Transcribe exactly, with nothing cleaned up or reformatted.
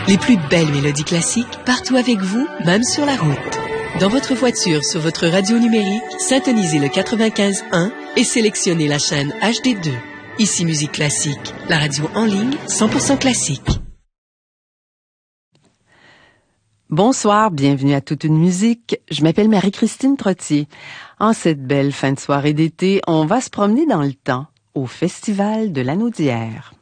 Les plus belles mélodies classiques partout avec vous, même sur la route. Dans votre voiture, sur votre radio numérique, syntonisez le quatre-vingt-quinze un et sélectionnez la chaîne H D deux. Ici Musique Classique, la radio en ligne cent pour cent classique. Bonsoir, bienvenue à Toute une musique. Je m'appelle Marie-Christine Trottier. En cette belle fin de soirée d'été, on va se promener dans le temps, au Festival de l'Anneau d'Hyères.